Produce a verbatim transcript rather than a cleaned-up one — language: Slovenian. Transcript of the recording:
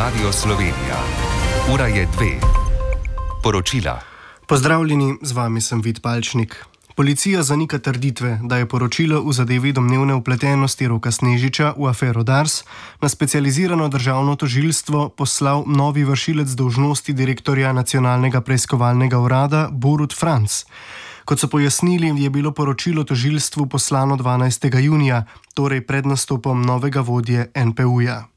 Radio Slovenija. Ura je dve. Poročila. Pozdravljeni, z vami sem Vid Palčnik. Policija zanika trditve, da je poročilo v zadevi domnevne vpletenosti Roka Snežiča v afero Dars na specializirano državno tožilstvo poslal novi vršilec dolžnosti direktorja Nacionalnega preiskovalnega urada Borut Franc. Kot so pojasnili, je bilo poročilo tožilstvu poslano dvanajstega junija, torej pred nastopom novega vodje en pe uja.